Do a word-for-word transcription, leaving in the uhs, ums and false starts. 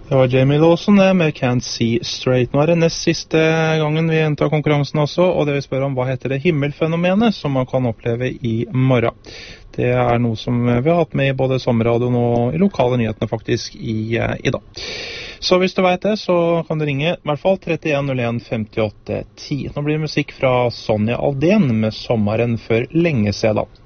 Det var Jamie Lawson det, med Can't See Straight. Nå er det nest siste gangen vi gjentar konkurransen også, og det vi spør om hva heter det himmelfenomenet som man kan oppleve i morgen. Det er noe som vi har hatt med i både sommerradioen og i lokale nyhetene faktisk i, i dag. Så hvis du vet det, så kan du ringe i hvert fall trettien null en femtiåtte ti. Nå blir det musikk fra Sonja Aldén med Sommeren for lenge siden.